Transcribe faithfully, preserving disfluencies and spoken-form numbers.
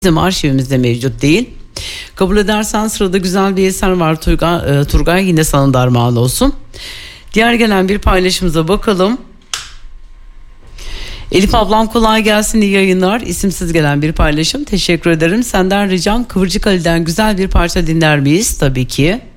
bizim arşivimizde mevcut değil. Kabul edersen sırada güzel bir eser var Turgay, Turgay yine sana darman olsun. Diğer gelen bir paylaşımıza bakalım. Elif ablam kolay gelsin, iyi yayınlar. İsimsiz gelen bir paylaşım, teşekkür ederim. Senden ricam Kıvırcık Ali'den güzel bir parça dinler miyiz? Tabii ki.